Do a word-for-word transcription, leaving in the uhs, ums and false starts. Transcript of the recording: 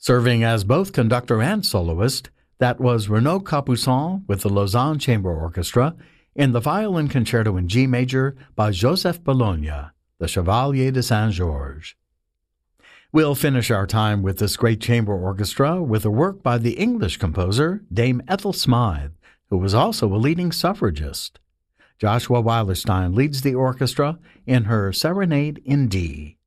Serving as both conductor and soloist, that was Renaud Capuçon with the Lausanne Chamber Orchestra in the Violin Concerto in G major by Joseph Bologna, the Chevalier de Saint-Georges. We'll finish our time with this great chamber orchestra with a work by the English composer Dame Ethel Smythe, who was also a leading suffragist. Joshua Weilerstein leads the orchestra in her Serenade in D.